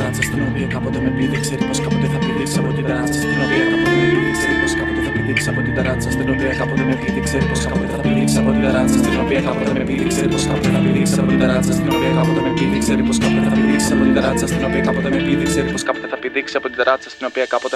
ταράτσα στην οποία κάποτε με πήδη. Ξέρει πως κάποτε θα πηδήξει από την ταράτσα στην οποία κάποτε με πήδη. Ξέρει πως κάποτε θα πηδήξει από την ταράτσα στην οποία κάποτε με πήδη. Ξέρει πως κάποτε θα πηδήξει από την ταράτσα στην οποία κάποτε με πήδη. Ξέρει πως κάποτε θα πηδήξει από την ταράτσα στην οποία κάποτε με πήδη. Ξέρει πως κάποτε θα πηδήξει από την ταράτσα στην οποία κάποτε με πήδη. Ξέρει πως κάποτε θα πηδήξει από την ταράτσα στην οποία κάποτε